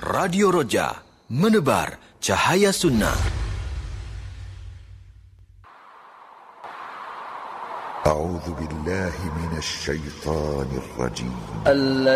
Radio Roja, menebar cahaya sunnah. A'udzu billahi minasy syaithanir rajim.